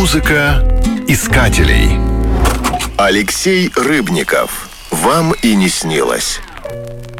Музыка искателей. Алексей Рыбников. Вам и не снилось.